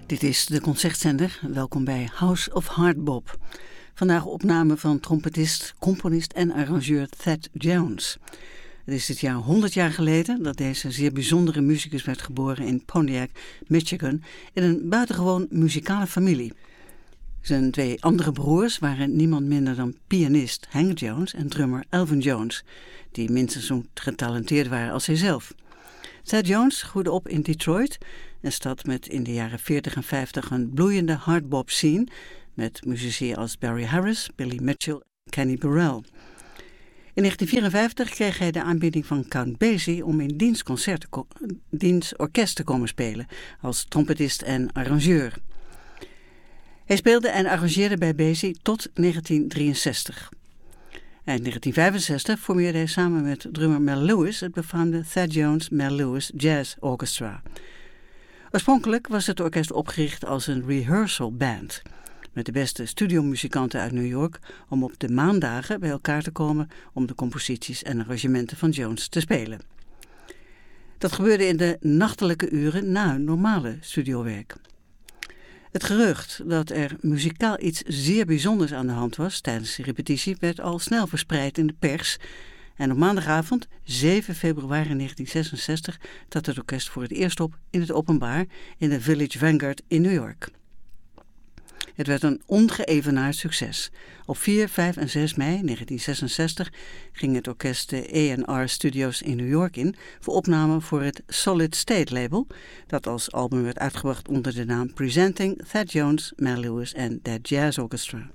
Dit is de Concertzender. Welkom bij House of Hardbop. Vandaag opname van trompetist, componist en arrangeur Thad Jones. Het is dit jaar 100 jaar geleden dat deze zeer bijzondere muzikus werd geboren in Pontiac, Michigan, in een buitengewoon muzikale familie. Zijn twee andere broers waren niemand minder dan pianist Hank Jones en drummer Elvin Jones, die minstens zo getalenteerd waren als hijzelf. Thad Jones groeide op in Detroit, een stad met in de jaren 40 en 50 een bloeiende hardbop scene met muzici als Barry Harris, Billy Mitchell en Kenny Burrell. In 1954 kreeg hij de aanbieding van Count Basie om in diens orkest te komen spelen als trompetist en arrangeur. Hij speelde en arrangeerde bij Basie tot 1963. Eind 1965 formeerde hij samen met drummer Mel Lewis het befaamde Thad Jones Mel Lewis Jazz Orchestra. Oorspronkelijk was het orkest opgericht als een rehearsal band, met de beste studiomuzikanten uit New York, om op de maandagen bij elkaar te komen om de composities en arrangementen van Jones te spelen. Dat gebeurde in de nachtelijke uren na hun normale studiowerk. Het gerucht dat er muzikaal iets zeer bijzonders aan de hand was tijdens de repetitie werd al snel verspreid in de pers. En op maandagavond, 7 februari 1966, trad het orkest voor het eerst op in het openbaar in de Village Vanguard in New York. Het werd een ongeëvenaard succes. Op 4, 5 en 6 mei 1966 ging het orkest de A&R Studios in New York in voor opname voor het Solid State label, dat als album werd uitgebracht onder de naam Presenting Thad Jones, Mel Lewis and That Jazz Orchestra.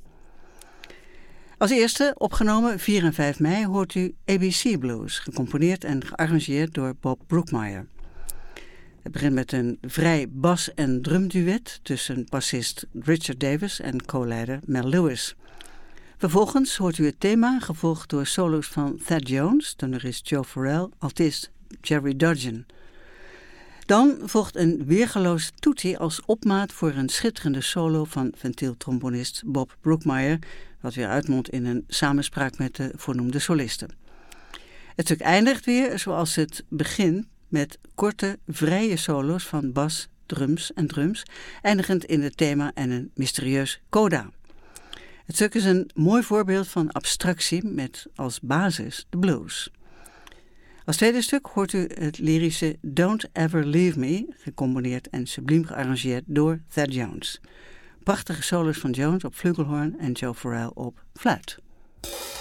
Als eerste, opgenomen 4 en 5 mei, hoort u ABC Blues, gecomponeerd en gearrangeerd door Bob Brookmeyer. Het begint met een vrij bas- en drumduet tussen bassist Richard Davis en co-leider Mel Lewis. Vervolgens hoort u het thema, gevolgd door solo's van Thad Jones, tenorist Joe Farrell, altist Jerry Dudgeon. Dan volgt een weergeloos toetie als opmaat voor een schitterende solo van ventieltrombonist Bob Brookmeyer, wat weer uitmondt in een samenspraak met de voornoemde solisten. Het stuk eindigt weer zoals het begint, met korte, vrije solo's van bas, drums, eindigend in het thema en een mysterieus coda. Het stuk is een mooi voorbeeld van abstractie met als basis de blues. Als tweede stuk hoort u het lyrische Don't Ever Leave Me, gecomponeerd en subliem gearrangeerd door Thad Jones. Prachtige solos van Jones op flugelhorn en Joe Farrell op fluit.